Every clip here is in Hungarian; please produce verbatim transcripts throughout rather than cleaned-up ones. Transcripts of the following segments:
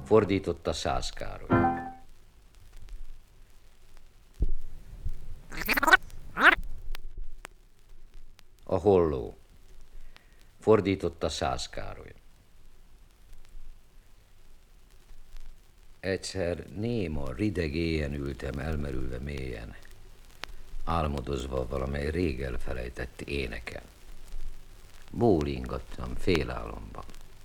Fordította Szász Károly. A holló. Fordította Szász Károly. Egyszer néma, rideg éjjel ültem elmerülve mélyen, álmodozva valamely rég elfelejtett éneken. Bólingattam félálomban.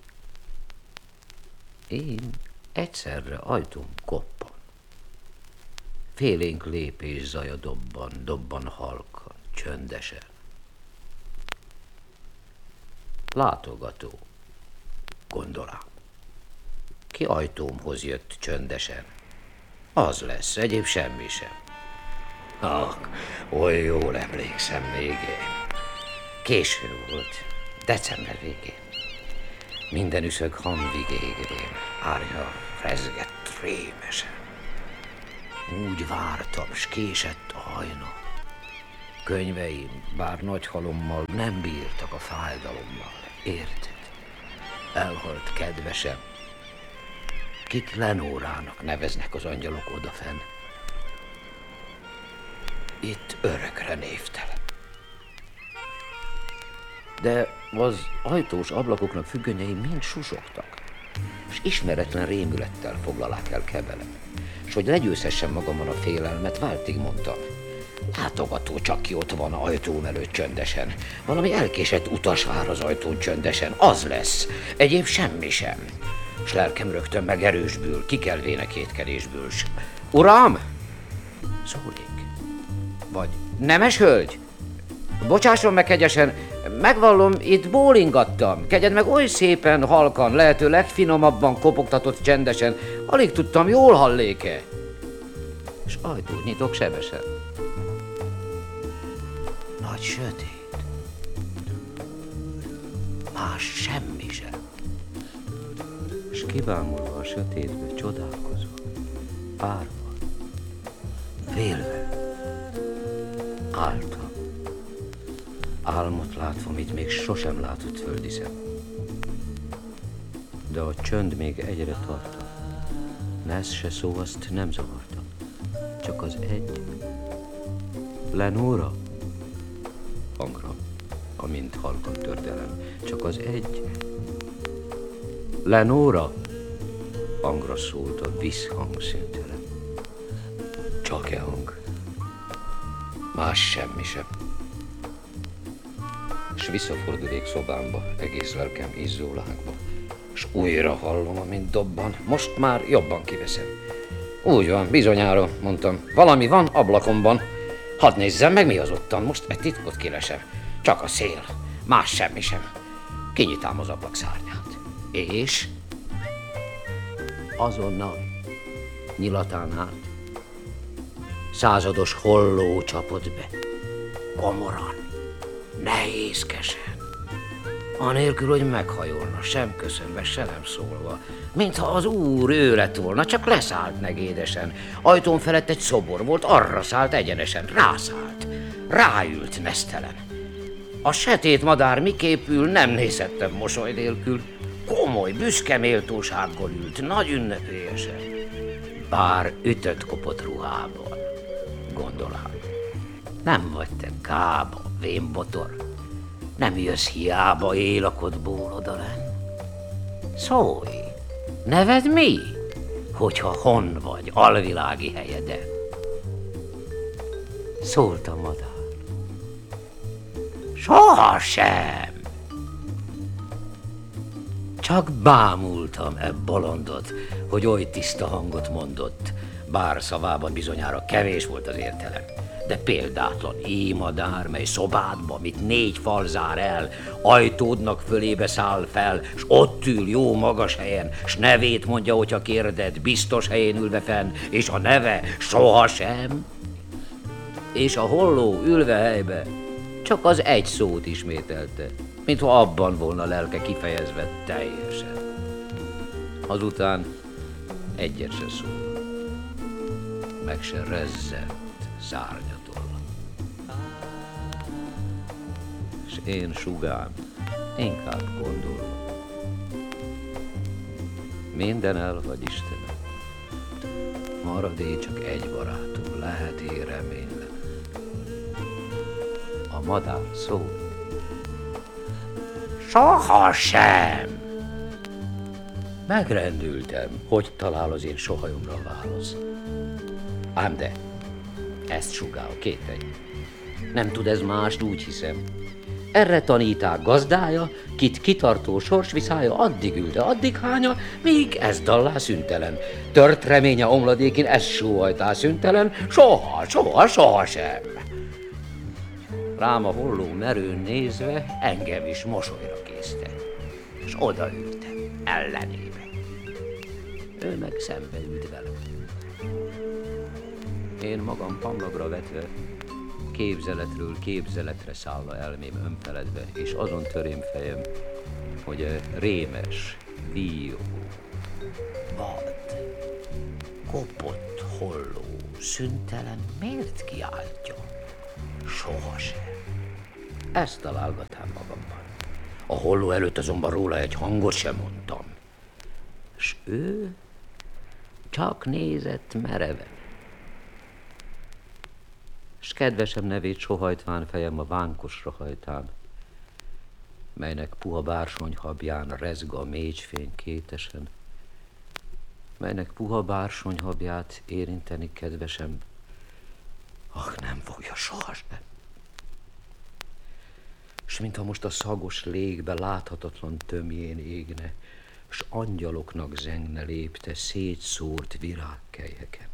Én egyszerre ajtóm koppan. Félénk lépés zaja dobban, dobban halkan, csöndesen. Látogató, gondolám. Ki ajtómhoz jött csöndesen? Az lesz, egyéb semmi sem. Ah, oly jól emlékszem még én. Késő volt, december végén. Minden üszög hamvigégrén, árnya rezgett rémesen. Úgy vártam, s késett a hajna. Könyveim, bár nagy halommal, nem bírtak a fájdalommal, érted? Elhalt kedvesem, kik Lenórának neveznek az angyalok odafenn. Itt örökre névtelen. De az ajtós ablakoknak függönyei mind susogtak, és ismeretlen rémülettel foglalák el kebelem. S hogy legyőzhessem magamon a félelmet, váltig mondtam. Látogató csak ki ott van ajtóm előtt csöndesen. Valami elkésett utas vár az ajtón csöndesen. Az lesz. Egyéb semmi sem. S lelkem rögtön megerősbül, kikelvéne kétkedésből. S... Uram! Szólik. Vagy nemes hölgy? Bocsásson meg kegyesen, megvallom, itt bólingattam. Kegyed meg oly szépen, halkan, lehető legfinomabban kopogtatott csendesen. Alig tudtam, jól halléke. És ajtót nyitok sebesen. Nagy sötét. Más semmi sem. És kibámulva a sötétbe csodálkozva, párva, félve, álltam. Álmot látva, mit még sosem látott földi szem. De a csönd még egyre tartott. Nesz se szó azt nem zavarta. Csak az egy. Lenóra? Hangra, amint halkan tördelem. Csak az egy. Lenóra? Hangra szólt a visszhang szüntelen. Csak e hang. Más semmi sem. S visszafordulék szobámba, egész lelkem izzó lángba. S újra hallom, amint dobban, most már jobban kiveszem. Úgy van, bizonyára, mondtam, valami van ablakomban. Hadd nézzem meg, mi az ottan, most egy titkot kilesem. Csak a szél, más semmi sem. Kinyitám az ablak szárnyát. És azonnal nyilatán át százados holló csapott be. Komoran, nehézkesen. Anélkül, hogy meghajolna, sem köszönve, se nem szólva. Mintha az úr ő lett volna, csak leszállt meg édesen. Ajtón felett egy szobor volt, arra szállt egyenesen, rászállt. Ráült nesztelen. A setét madár miképp ül, nem nézhettem mosoly nélkül. Komoly, büszke méltósággal ült, nagy ünnepélyesen. Bár ütött kopott ruhában, gondolám. Nem vagy te kába, vénbotor. Nem jössz hiába élakodból odalenn. Szólj, neved mi? Hogyha hon vagy, alvilági helyeden. Szólt a madár. Sohasem. Csak bámultam e bolondot, hogy oly tiszta hangot mondott, bár szavában bizonyára kevés volt az értelem. De példátlan émadár, mely szobádba, mit négy fal zár el, ajtódnak fölébe száll fel, s ott ül jó magas helyen, s nevét mondja, hogyha kérded, biztos helyén ülve fenn, és a neve sohasem. És a holló ülve helybe csak az egy szót ismételte, mintha abban volna lelke kifejezve teljesen. Azután egyet se szól, meg se rezzent szárnyatól. S én sugám, inkább gondolom. Minden elhagy, Istenem. Marad-é csak egy barátom, lehet-é reménylen. A madár szól. Sohasem! Megrendültem, hogy talál az én sohajomra válasz. Ám de, ezt sugál kételj. Nem tud ez mást, úgy hiszem. Erre taníták gazdája, kit kitartó sors viszája, addig ülte, addig hánya, míg ez dallá szüntelen. Tört reménye omladékin, ez sóhajtá szüntelen, soha, soha, soha sem. Rám a holló merőn nézve, engem is mosolyra készte, s odaültem ellenébe. Ő meg szembe ült velem. Én magam pamlagra vetve, képzeletről képzeletre szállna elmém önfeledve, és azon törém fejem, hogy a rémes, víjó, vad, kopott holló, szüntelen miért kiáltja? Sohasem. Ezt találgatám magamban. A holló előtt azonban róla egy hangot sem mondtam. S ő csak nézett mereven. S kedvesem nevét sohajtván fejem a vánkosra hajtán, melynek puha bársonyhabján rezg a mécsfény kétesen, melynek puha bársonyhabját érinteni kedvesem, ah, nem fogja sohasem. S mintha most a szagos légbe láthatatlan tömjén égne, s angyaloknak zengne lépte szétszórt virágkelyheken.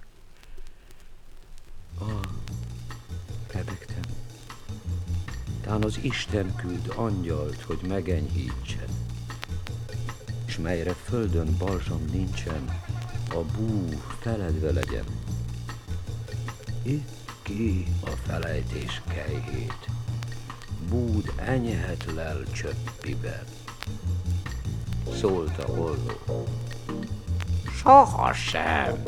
Ah, rebegtem. Tán az Isten küld angyalt, hogy megenyhítsen, s melyre földön balzsam nincsen, a bú feledve legyen. Itt ki a felejtés kelyhét, búd enyhet lel csöppiben. Szólt a holló. Sohasem!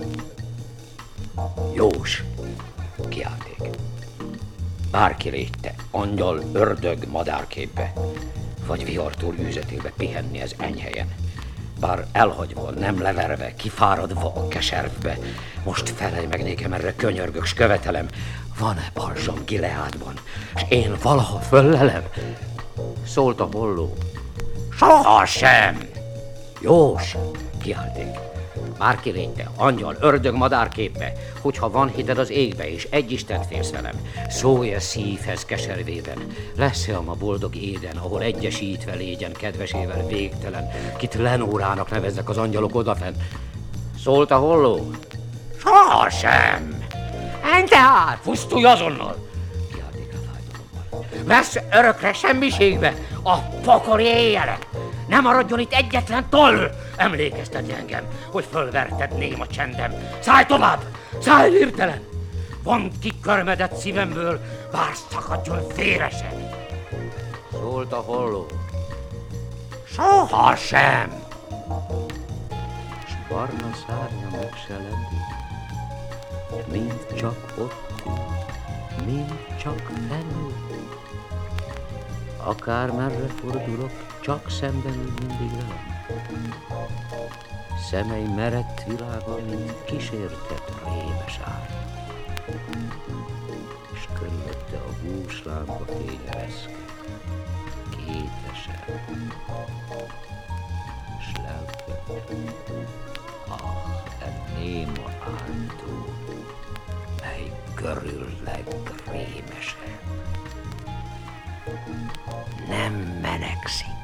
Jós! Kiálték. Bárki létte, angyal, ördög, madárképbe, vagy vihartól űzetébe pihenni az enyhelyen. Bár elhagyva, nem leverve, kifáradva a keservbe, most felej meg nékem, erre könyörgök, s követelem, van-e balzsam Gileádban, s én valaha föllelem? Szólt a holló. Sohasem! Jós! Kiálték. Bárki létte, angyal, ördög, madárképbe, hogyha van hited az égbe, és egy Istent félsz velem, szólj a szívhez keservében, lesz-e a ma boldog éden, ahol egyesítve légyen kedvesével végtelen, kit Lenórának neveznek az angyalok odafenn. Szólt a holló. Sohasem! Ente át, pusztulj azonnal! Kiálték rá fájdalommal. Lesz örökre semmiségbe a pokoli éjjelek! Ne maradjon itt egyetlen toll! Emlékeztetj engem, hogy fölverted néma csendem. Szállj tovább! Szállj hirtelen! Vondd ki körmedet szívemből, bár szakadjon véresen! Szólt a holló. Sohasem! S barna szárnya meg se lendít, mind csak ott ül, mind csak fennül. Akármerre fordulok, csak szemben ül mindig velem. Szemei merett világa, mint kísértett rémes ár. És körülötte a húslámpa fénye reszke, kétesen, s lelkem, ah, e néma áldó, mely körül legrémesebb. Nem menekszik.